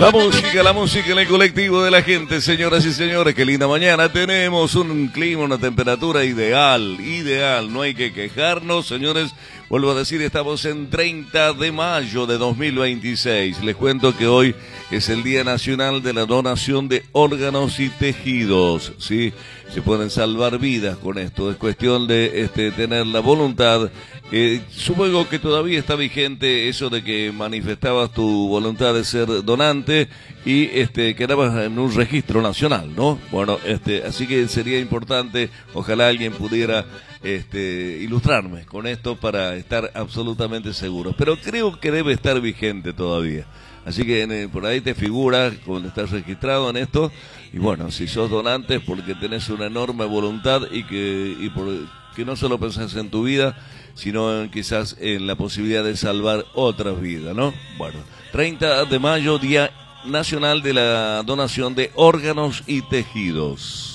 La música en el colectivo de la gente, señoras y señores, qué linda mañana. Tenemos un clima, una temperatura ideal, no hay que quejarnos, señores. Vuelvo a decir, estamos en 30 de mayo de 2026. Les cuento que hoy es el Día Nacional de la Donación de Órganos y Tejidos, ¿sí? Se pueden salvar vidas con esto, es cuestión de tener la voluntad. Supongo que todavía está vigente eso de que manifestabas tu voluntad de ser donante y quedabas en un registro nacional, ¿no? Bueno, así que sería importante, ojalá alguien pudiera ilustrarme con esto para estar absolutamente seguro. Pero creo que debe estar vigente todavía. Así que por ahí te figura cuando estás registrado en esto. Y bueno, si sos donante es porque tenés una enorme voluntad y que no solo pensás en tu vida, sino quizás en la posibilidad de salvar otras vidas, ¿no? Bueno, 30 de mayo, Día Nacional de la Donación de Órganos y Tejidos.